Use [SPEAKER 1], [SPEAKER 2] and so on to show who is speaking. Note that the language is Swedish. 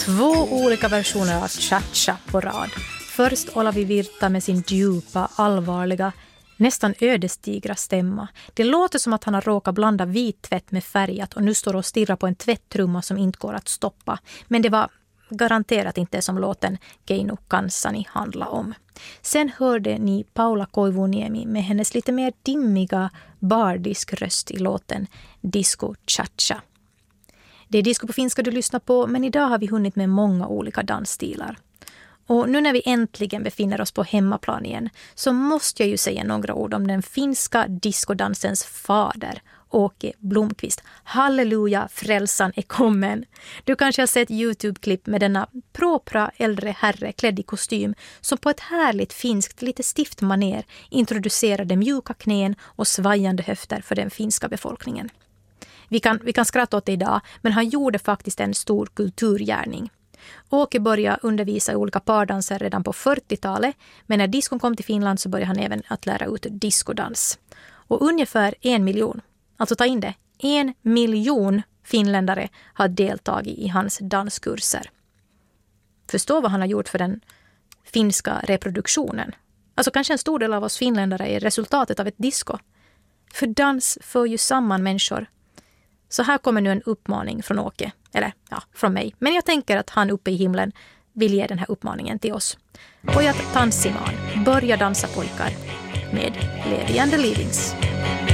[SPEAKER 1] 2 olika versioner av cha-cha på rad. Först Olavi Virta med sin djupa, allvarliga, nästan ödesdigra stämma. Det låter som att han har råkat blanda vit tvätt med färgat och nu står och stirrar på en tvättrumma som inte går att stoppa. Men det var garanterat inte som låten Keinu Kanssani handlar om. Sen hörde ni Paula Koivuniemi med hennes lite mer dimmiga bardisk röst i låten Disco Cha-cha. Det är disco på finska du lyssnar på, men idag har vi hunnit med många olika dansstilar. Och nu när vi äntligen befinner oss på hemmaplan igen så måste jag ju säga några ord om den finska discodansens fader, Åke Blomqvist. Halleluja, frälsan är kommen. Du kanske har sett YouTube-klipp med denna propra äldre herre klädd i kostym som på ett härligt finskt, lite stift maner introducerade mjuka knän och svajande höfter för den finska befolkningen. Vi kan skratta åt det idag, men han gjorde faktiskt en stor kulturgärning. Åke började undervisa i olika pardanser redan på 40-talet, men när diskon kom till Finland så började han även att lära ut diskodans. Och ungefär 1 miljon, alltså ta in det, 1 miljon finländare har deltagit i hans danskurser. Förstå vad han har gjort för den finska reproduktionen. Alltså kanske en stor del av oss finländare är resultatet av ett disco. För dans för ju samman människor. Så här kommer nu en uppmaning från Åke, eller ja, från mig. Men jag tänker att han uppe i himlen vill ge den här uppmaningen till oss. Pojat tanssimaan, börja dansa pojkar med Levi and the Leavings.